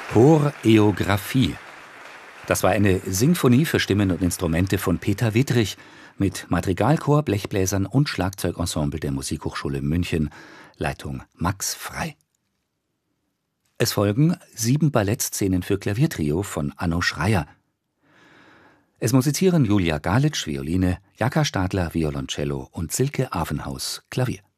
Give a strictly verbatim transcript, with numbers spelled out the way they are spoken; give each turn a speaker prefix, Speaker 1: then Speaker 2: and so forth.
Speaker 1: Choreographie. Das war eine Sinfonie für Stimmen und Instrumente von Peter Wittrich mit Madrigalchor, Blechbläsern und Schlagzeugensemble der Musikhochschule München, Leitung Max Frei. Es folgen sieben Ballettszenen für Klaviertrio von Anno Schreyer. Es musizieren Julia Galitsch, Violine, Jaka Stadler, Violoncello und Silke Avenhaus, Klavier.